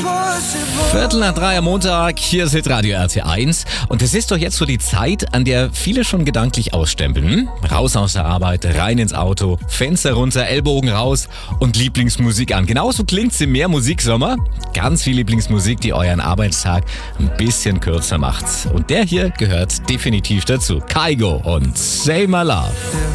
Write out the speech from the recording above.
2:15 am Montag, hier ist Hitradio RT1 und es ist doch jetzt so die Zeit, an der viele schon gedanklich ausstempeln. Raus aus der Arbeit, rein ins Auto, Fenster runter, Ellbogen raus und Lieblingsmusik an. Genauso klingt's im Mehr Musiksommer. Ganz viel Lieblingsmusik, die euren Arbeitstag ein bisschen kürzer macht. Und der hier gehört definitiv dazu. Kygo und Say My Love.